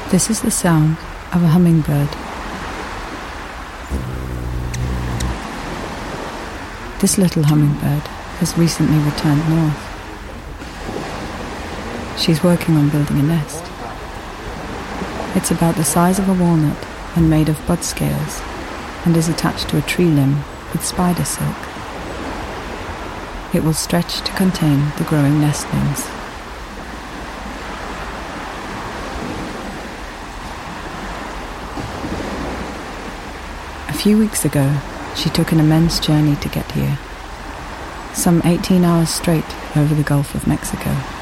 This is the sound of a hummingbird. This little hummingbird has recently returned north. She's working on building a nest. It's about the size of a walnut and made of bud scales, and is attached to a tree limb with spider silk. It will stretch to contain the growing nestlings. A few weeks ago, she took an immense journey to get here. Some 18 hours straight over the Gulf of Mexico.